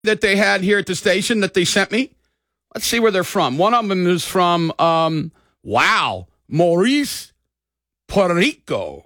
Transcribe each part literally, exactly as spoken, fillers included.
that they had here at the station that they sent me. Let's see where they're from. One of them is from, um, wow, Maurice, Puerto Rico.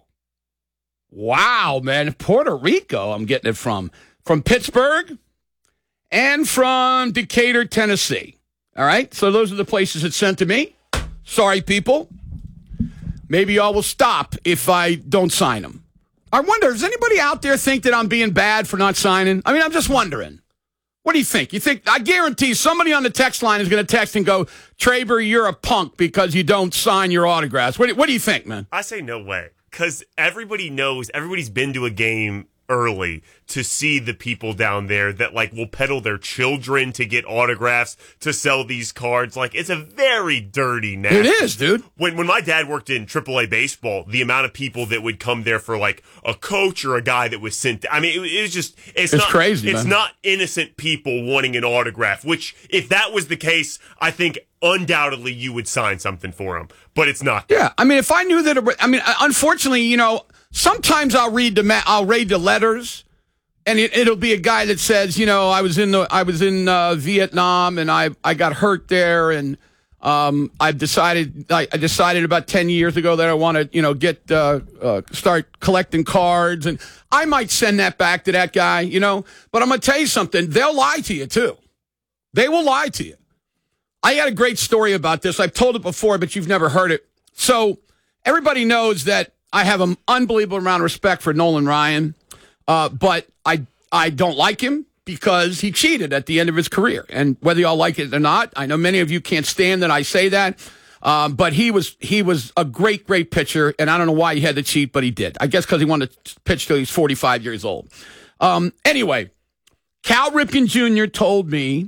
Wow, man, Puerto Rico, I'm getting it from. From Pittsburgh and from Decatur, Tennessee. All right, so those are the places it's sent to me. Sorry, people. Maybe y'all will stop if I don't sign them. I wonder, does anybody out there think that I'm being bad for not signing? I mean, I'm just wondering. What do you think? You think, I guarantee somebody on the text line is going to text and go, Traber, you're a punk because you don't sign your autographs. What do, what do you think, man? I say no way. Because everybody knows, everybody's been to a game early to see the people down there that like will peddle their children to get autographs to sell these cards. Like, it's a very dirty nasty. It is, dude. When when my dad worked in triple A baseball, the amount of people that would come there for like a coach or a guy that was sent. I mean, it, it was just it's, it's not crazy. It's man. not innocent people wanting an autograph. Which, if that was the case, I think undoubtedly you would sign something for them. But it's not. Yeah, I mean, if I knew that, it, I mean, unfortunately, you know. Sometimes I'll read the I'll read the letters, and it, it'll be a guy that says, you know, I was in the I was in uh, Vietnam and I I got hurt there, and um, I've decided I, I decided about ten years ago that I want to you know get uh, uh, start collecting cards, and I might send that back to that guy, you know. But I'm gonna tell you something: they'll lie to you too. They will lie to you. I had a great story about this. I've told it before, but you've never heard it. So everybody knows that I have an unbelievable amount of respect for Nolan Ryan, uh, but I I don't like him because he cheated at the end of his career. And whether y'all like it or not, I know many of you can't stand that I say that, um, but he was he was a great, great pitcher, and I don't know why he had to cheat, but he did. I guess because he wanted to pitch till he's forty-five years old. Um, anyway, Cal Ripken Junior told me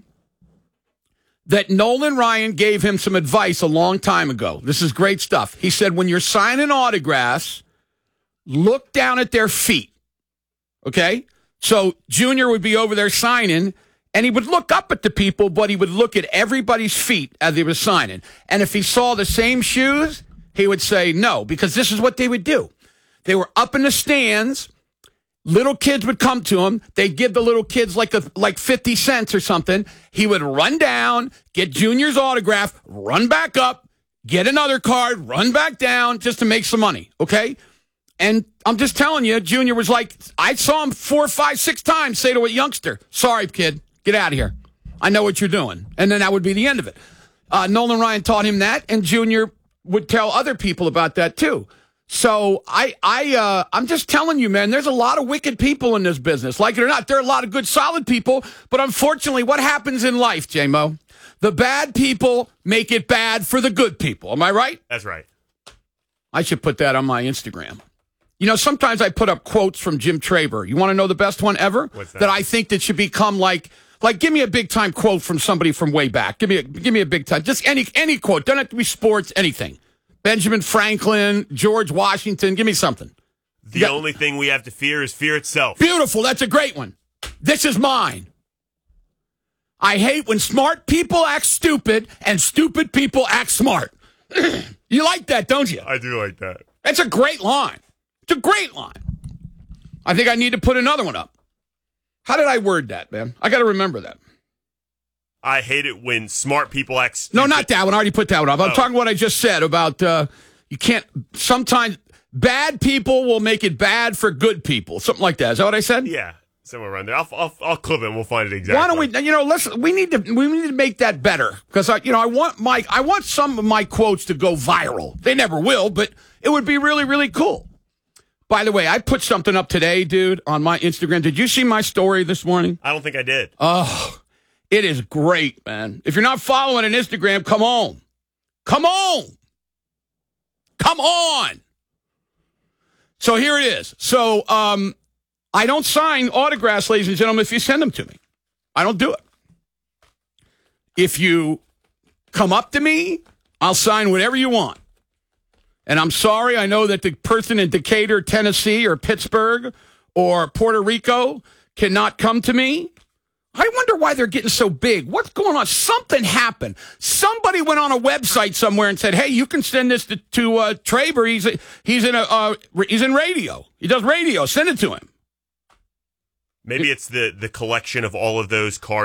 that Nolan Ryan gave him some advice a long time ago. This is great stuff. He said, when you're signing autographs, look down at their feet. Okay? So Junior would be over there signing, and he would look up at the people, but he would look at everybody's feet as he was signing. And if he saw the same shoes, he would say no, because this is what they would do. They were up in the stands. Little kids would come to him. They'd give the little kids like a, like fifty cents or something. He would run down, get Junior's autograph, run back up, get another card, run back down just to make some money, okay? And I'm just telling you, Junior was like, I saw him four, five, six times say to a youngster, sorry, kid, get out of here. I know what you're doing. And then that would be the end of it. Uh, Nolan Ryan taught him that, and Junior would tell other people about that too. So I, I, uh, I'm just telling you, man, there's a lot of wicked people in this business. Like it or not, there are a lot of good, solid people. But unfortunately, what happens in life, J-Mo? The bad people make it bad for the good people. Am I right? That's right. I should put that on my Instagram. You know, sometimes I put up quotes from Jim Traber. You want to know the best one ever? What's that? That I think that should become like, like, give me a big time quote from somebody from way back. Give me a, give me a big time, just any, any quote. Doesn't have to be sports, anything. Benjamin Franklin, George Washington. Give me something. The got, only thing we have to fear is fear itself. Beautiful. That's a great one. This is mine. I hate when smart people act stupid and stupid people act smart. You like that, don't you? I do like that. That's a great line. It's a great line. I think I need to put another one up. How did I word that, man? I got to remember that. I hate it when smart people act stupid. No, not that one. I already put that one up. I'm oh. talking what I just said about uh, you can't, sometimes bad people will make it bad for good people. Something like that. Is that what I said? Yeah, somewhere around there. I'll, I'll, I'll clip it and we'll find it exactly. Why don't we, you know, let's, we need to, we need to make that better. Because, I, you know, I want my, I want some of my quotes to go viral. They never will, but it would be really, really cool. By the way, I put something up today, dude, on my Instagram. Did you see my story this morning? I don't think I did. Oh, it is great, man. If you're not following on Instagram, come on. Come on. Come on. So here it is. So um, I don't sign autographs, ladies and gentlemen, if you send them to me. I don't do it. If you come up to me, I'll sign whatever you want. And I'm sorry, I know that the person in Decatur, Tennessee, or Pittsburgh, or Puerto Rico cannot come to me. I wonder why they're getting so big. What's going on? Something happened. Somebody went on a website somewhere and said, "Hey, you can send this to, to uh, Traber. He's a, he's in a uh, he's in radio. He does radio. Send it to him." Maybe it's the the collection of all of those cards